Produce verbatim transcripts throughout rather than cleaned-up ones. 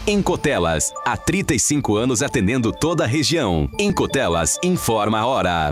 Em Cotelas, há trinta e cinco anos atendendo toda a região. Em Cotelas, informa a hora.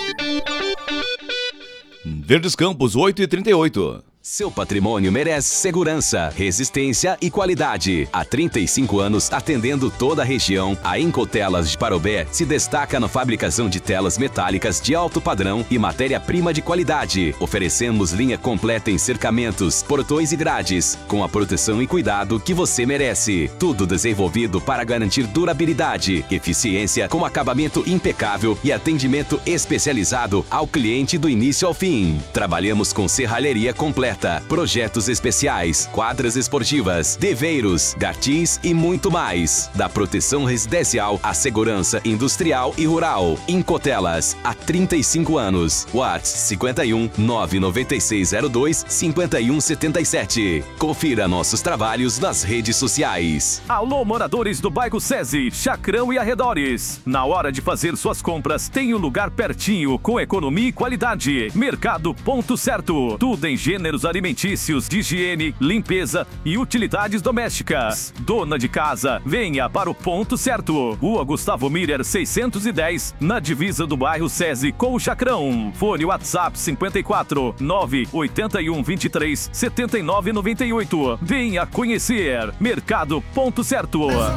Verdes Campos, oito e trinta e oito. Seu patrimônio merece segurança, resistência e qualidade. Há trinta e cinco anos atendendo toda a região, a Incotelas de Parobé se destaca na fabricação de telas metálicas de alto padrão e matéria-prima de qualidade. Oferecemos linha completa em cercamentos, portões e grades, com a proteção e cuidado que você merece. Tudo desenvolvido para garantir durabilidade, eficiência com acabamento impecável e atendimento especializado ao cliente do início ao fim. Trabalhamos com serralheria completa, projetos especiais, quadras esportivas, deveiros, gartis e muito mais. Da proteção residencial à segurança industrial e rural. Incotelas, há trinta e cinco anos. WhatsApp cinquenta e um, nove nove seis zero dois, cinquenta e um setenta e sete. Confira nossos trabalhos nas redes sociais. Alô, moradores do bairro SESI, Chacrão e arredores. Na hora de fazer suas compras, tem um lugar pertinho com economia e qualidade. Mercado Ponto Certo. Tudo em gêneros alimentícios, de higiene, limpeza e utilidades domésticas. Dona de casa, venha para o Ponto Certo. Rua Gustavo Miller seiscentos e dez, na divisa do bairro SESI com o Chacrão. Fone WhatsApp cinquenta e quatro, nove oito um, vinte e três, setenta e nove, noventa e oito. Venha conhecer Mercado Ponto Certo.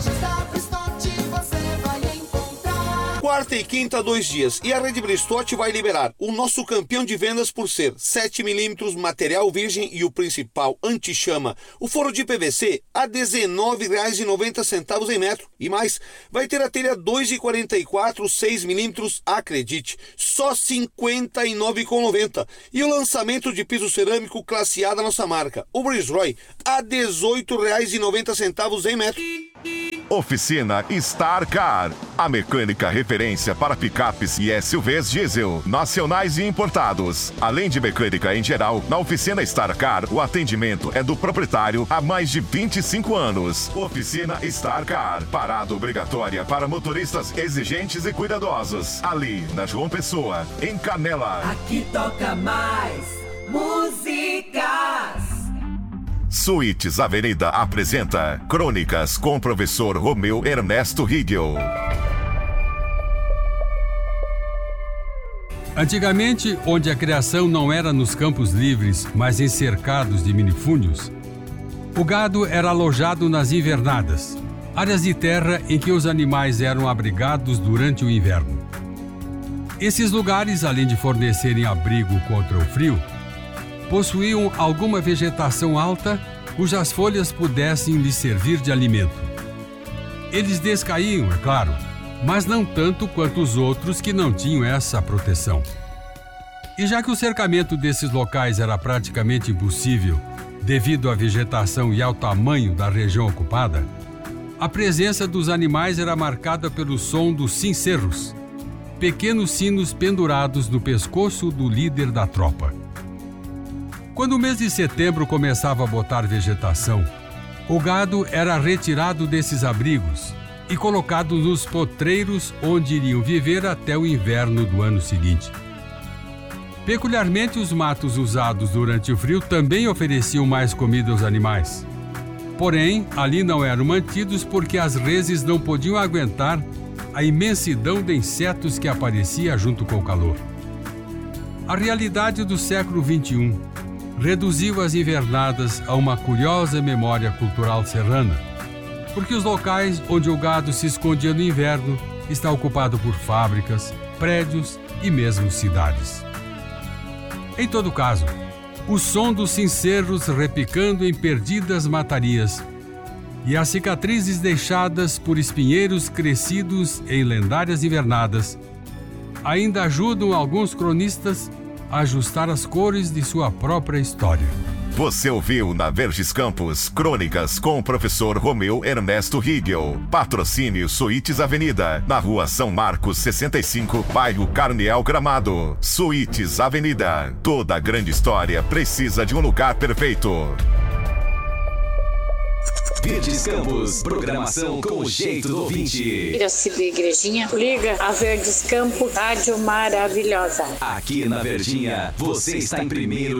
Quarta e quinta, dois dias. E a Rede Bristotti vai liberar o nosso campeão de vendas por ser sete milímetros, material virgem e o principal, anti-chama. O forro de P V C a dezenove reais e noventa centavos em metro. E mais, vai ter a telha dois e quarenta e quatro, seis milímetros, acredite, só cinquenta e nove reais e noventa centavos. E o lançamento de piso cerâmico classe A da nossa marca, o Bridgestone, a dezoito reais e noventa centavos em metro. Oficina Star Car, a mecânica referência para picapes e S U Vs diesel, nacionais e importados. Além de mecânica em geral, na Oficina Star Car, o atendimento é do proprietário há mais de vinte e cinco anos. Oficina Star Car, parada obrigatória para motoristas exigentes e cuidadosos. Ali, na João Pessoa, em Canela. Aqui toca mais músicas. Suítes Avenida apresenta Crônicas com o professor Romeu Ernesto Riegel. Antigamente, onde a criação não era nos campos livres, mas em cercados de minifúndios, o gado era alojado nas invernadas, áreas de terra em que os animais eram abrigados durante o inverno. Esses lugares, além de fornecerem abrigo contra o frio, possuíam alguma vegetação alta cujas folhas pudessem lhes servir de alimento. Eles descaíam, é claro, mas não tanto quanto os outros que não tinham essa proteção. E já que o cercamento desses locais era praticamente impossível devido à vegetação e ao tamanho da região ocupada, a presença dos animais era marcada pelo som dos cincerros, pequenos sinos pendurados no pescoço do líder da tropa. Quando o mês de setembro começava a botar vegetação, o gado era retirado desses abrigos e colocado nos potreiros onde iriam viver até o inverno do ano seguinte. Peculiarmente, os matos usados durante o frio também ofereciam mais comida aos animais. Porém, ali não eram mantidos porque as reses não podiam aguentar a imensidão de insetos que aparecia junto com o calor. A realidade do século vinte e um reduziu as invernadas a uma curiosa memória cultural serrana, porque os locais onde o gado se escondia no inverno está ocupado por fábricas, prédios e mesmo cidades. Em todo caso, o som dos cincerros repicando em perdidas matarias e as cicatrizes deixadas por espinheiros crescidos em lendárias invernadas ainda ajudam alguns cronistas a ajustar as cores de sua própria história. Você ouviu na Verdes Campos Crônicas com o professor Romeu Ernesto Riegel. Patrocínio Suítes Avenida, na rua São Marcos sessenta e cinco, bairro Carneal Gramado. Suítes Avenida. Toda grande história precisa de um lugar perfeito. Verdes Campos, programação com o jeito do ouvinte. Piracicaba Igrejinha, liga a Verdes Campos, rádio maravilhosa. Aqui na Verdinha, você está em primeiro